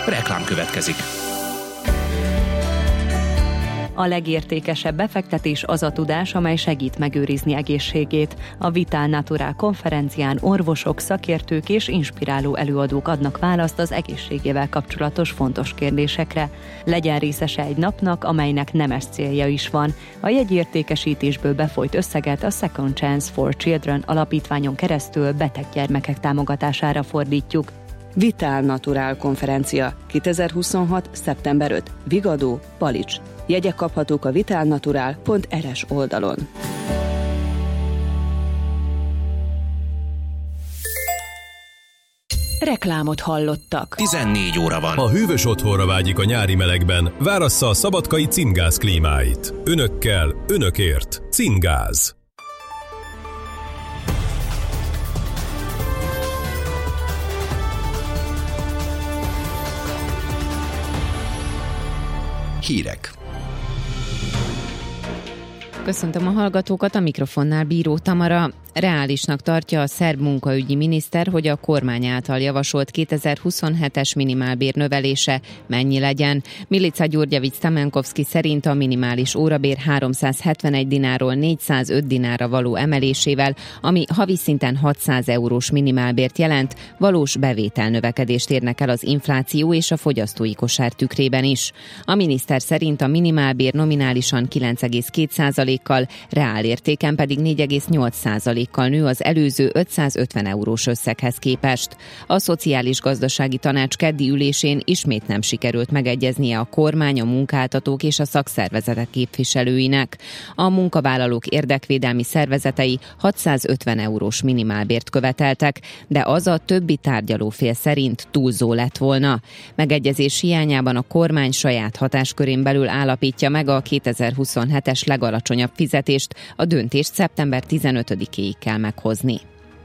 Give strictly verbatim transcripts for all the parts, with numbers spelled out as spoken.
Reklám következik. A legértékesebb befektetés az a tudás, amely segít megőrizni egészségét. A Vital Natural konferencián orvosok, szakértők és inspiráló előadók adnak választ az egészségével kapcsolatos fontos kérdésekre. Legyen részese egy napnak, amelynek nemes célja is van. A jegyértékesítésből befolyt összeget a Second Chance for Children alapítványon keresztül beteg gyermekek támogatására fordítjuk. Vital Natural konferencia kétezer-huszonhat. szeptember ötödike. Vigadó, Palics. Jegyek kaphatók a vitalnatural pont er es oldalon. Reklámot hallottak. tizennégy óra van. Ha hűvös otthonra vágyik a nyári melegben, várassza a szabadkai Cimgáz klímáit. Önökkel, önökért. Cimgáz. Hírek. Köszöntöm a hallgatókat, a mikrofonnál Bíró Tamara. Reálisnak tartja a szerb munkaügyi miniszter, hogy a kormány által javasolt kétezer-huszonhetes minimálbér növelése mennyi legyen. Milica Gyurgyevics-Stamenkovszki szerint a minimális órabér háromszázhetvenegy dinárról négyszázöt dinárra való emelésével, ami havi szinten hatszáz eurós minimálbért jelent, valós bevételnövekedést érnek el az infláció és a fogyasztói kosár tükrében is. A miniszter szerint a minimálbér nominálisan kilenc egész két százalékkal, reálértéken pedig négy egész nyolc százalékkal nő az előző ötszázötven eurós összeghez képest. A Szociális Gazdasági Tanács keddi ülésén ismét nem sikerült megegyeznie a kormány, a munkáltatók és a szakszervezetek képviselőinek. A munkavállalók érdekvédelmi szervezetei hatszázötven eurós minimálbért követeltek, de az a többi tárgyalófél szerint túlzó lett volna. Megegyezés hiányában a kormány saját hatáskörén belül állapítja meg a kétezer-huszonhetes legalacsonyabb fizetést, a döntést szeptember tizenötödikéig kell meghozni.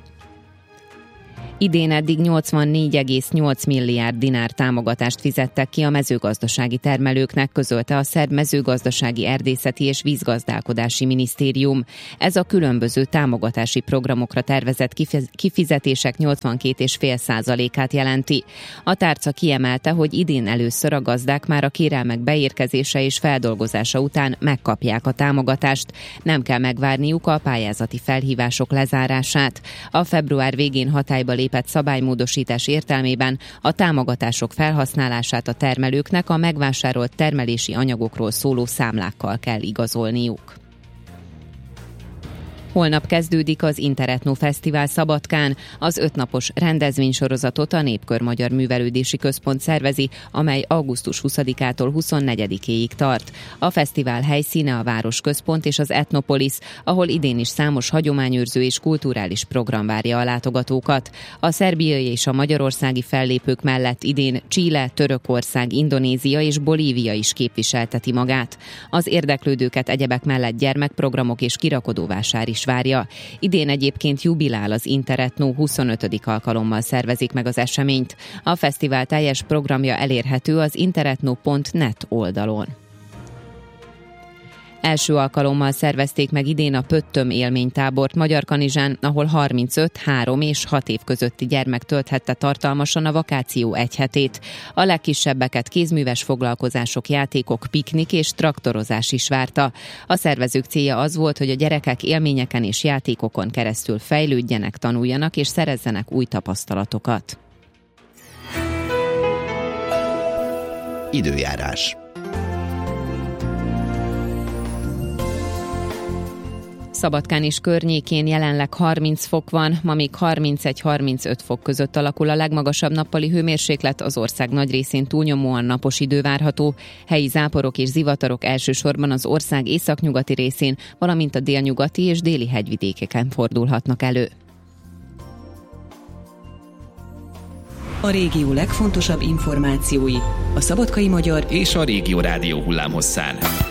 Idén eddig nyolcvannégy egész nyolc milliárd dinár támogatást fizettek ki a mezőgazdasági termelőknek, közölte a szerb mezőgazdasági, erdészeti és vízgazdálkodási minisztérium. Ez a különböző támogatási programokra tervezett kifizetések nyolcvankét egész öt százalékát jelenti. A tárca kiemelte, hogy idén először a gazdák már a kérelmek beérkezése és feldolgozása után megkapják a támogatást. Nem kell megvárniuk a pályázati felhívások lezárását. A február végén hatályba lép szabálymódosítás értelmében a támogatások felhasználását a termelőknek a megvásárolt termelési anyagokról szóló számlákkal kell igazolniuk. Holnap kezdődik az Interetno Fesztivál Szabadkán. Az ötnapos rendezvénysorozatot a Népkör Magyar Művelődési Központ szervezi, amely augusztus huszadikától huszonnegyedikéig tart. A fesztivál helyszíne a városközpont és az Etnopolis, ahol idén is számos hagyományőrző és kulturális program várja a látogatókat. A szerbiai és a magyarországi fellépők mellett idén Chile, Törökország, Indonézia és Bolívia is képviselteti magát. Az érdeklődőket egyebek mellett gyermekprogramok és kirakodóvásár is várja. Idén egyébként jubilál az Interetno, huszonötödik alkalommal szervezik meg az eseményt. A fesztivál teljes programja elérhető az interetno pont net oldalon. Első alkalommal szervezték meg idén a Pöttöm élménytábort Magyarkanizsán, ahol harmincöt, három és hat év közötti gyermek tölthette tartalmasan a vakáció egy hetét. A legkisebbeket kézműves foglalkozások, játékok, piknik és traktorozás is várta. A szervezők célja az volt, hogy a gyerekek élményeken és játékokon keresztül fejlődjenek, tanuljanak és szerezzenek új tapasztalatokat. Időjárás. Szabadkán és környékén jelenleg harminc fok van, ma még harmincegy-harmincöt fok között alakul a legmagasabb nappali hőmérséklet, az ország nagy részén túlnyomóan napos idő várható. Helyi záporok és zivatarok elsősorban az ország északnyugati részén, valamint a délnyugati és déli hegyvidékeken fordulhatnak elő. A régió legfontosabb információi a Szabadkai Magyar és a Régió Rádió hullámhosszán.